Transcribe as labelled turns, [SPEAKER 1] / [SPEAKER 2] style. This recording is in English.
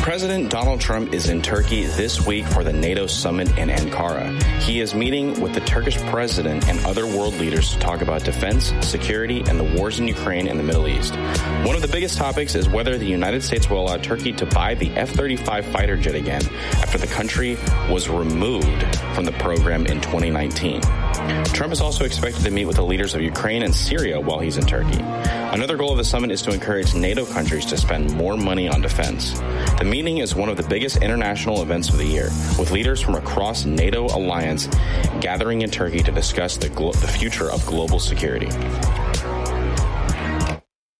[SPEAKER 1] President Donald Trump is in Turkey this week for the NATO summit in Ankara. He is meeting with the Turkish president and other world leaders to talk about defense, security, and the wars in Ukraine and the Middle East. One of the biggest topics is whether the United States will allow Turkey to buy the F-35 fighter jet again after the country was removed from the program in 2019. Trump is also expected to meet with the leaders of Ukraine and Syria while he's in Turkey. Another goal of the summit is to encourage NATO countries to spend more money on defense. The meeting is one of the biggest international events of the year, with leaders from across NATO alliance gathering in Turkey to discuss the future of global security.